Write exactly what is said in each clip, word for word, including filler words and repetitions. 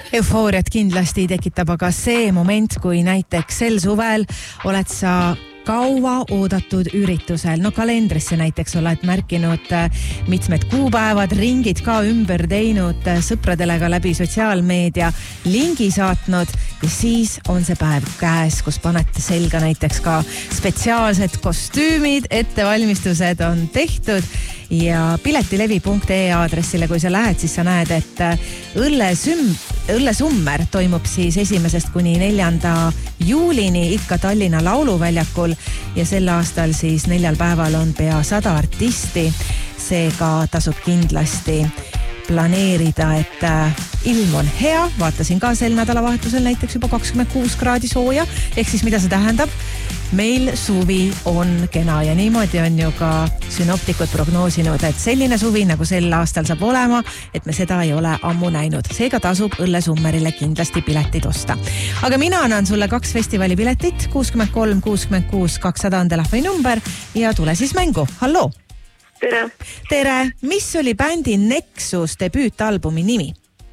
Eufooriat kindlasti tekitab aga see moment, kui näiteks sel suvel oled sa kaua oodatud üritusel. No kalendrisse näiteks oled märkinud mitmed kuupäevad, ringid ka ümber teinud, sõpradele ka läbi sotsiaalmeedia lingi saatnud ja siis on see päev käes, kus panete selga näiteks ka spetsiaalsed kostüümid, ettevalmistused on tehtud ja piletilevi punkt ee aadressile, kui sa lähed, siis sa näed, et õllesüm, õllesummer toimub siis esimesest kuni neljanda juulini ikka Tallinna Lauluväljakul ja sel aastal siis neljal päeval on pea sada artisti. Seega tasub kindlasti planeerida, et ilm on hea. Vaatasin ka sel nädalavahetusel näiteks juba kakskümmend kuus kraadi sooja. Ehk siis mida see tähendab? Meil suvi on kena ja niimoodi on ju ka synoptikud prognoosinud, et selline suvi nagu sel aastal saab olema, et me seda ei ole ammu näinud. Seega tasub õllesummerile kindlasti piletid osta. Aga mina annan sulle kaks festivali piletit, kuuskümmend kolm kuuskümmend kuus kakssada on telefoni number ja tule siis mängu. Halloo! Tere! Tere! Mis oli bändi Nexus debüütalbumi nimi?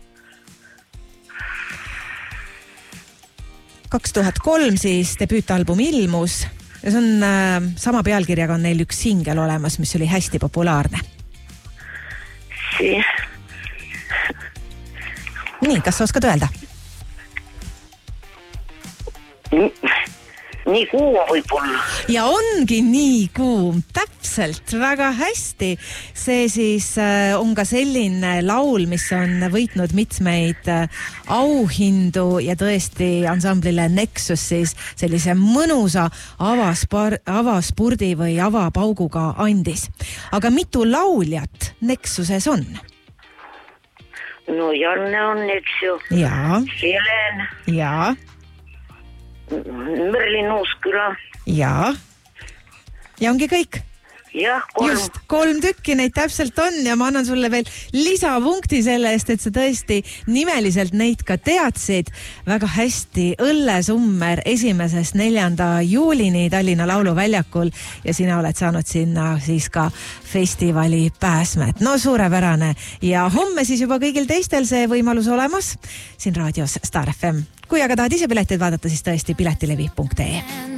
kaks tuhat kolm siis debüütalbum ilmus ja see on äh, sama pealkirjaga on neil üks singel olemas, mis oli hästi populaarne. Si. Nii, kas sa oskad öelda? Nii, nii kuum võib-olla. Ja ongi nii kuum, täpselt, väga hästi. See siis äh, on ka selline laul, mis on võitnud mitmeid äh, auhindu ja tõesti ansamblile Nexus siis sellise mõnusa avaspar, avaspurdi või avapauguga andis. Aga mitu lauljat Nexuses on? No Janne on, eks ju. Jaa. Helen. Jaa. Merlin Uusküla. Jaa. Ja ongi kõik. Jah, kolm. Just, kolm tükki neid täpselt on ja ma annan sulle veel lisapunkti selle eest, et sa tõesti nimeliselt neid ka teadsid väga hästi. Õllesummer esimesest neljanda juulini Tallinna Lauluväljakul ja sina oled saanud sinna siis ka festivali pääsmed. No suurepärane ja homme siis juba kõigil teistel see võimalus olemas siin raadios Star F M. Kui aga tahad ise pileteid vaadata, siis tõesti piletilevi punkt ee.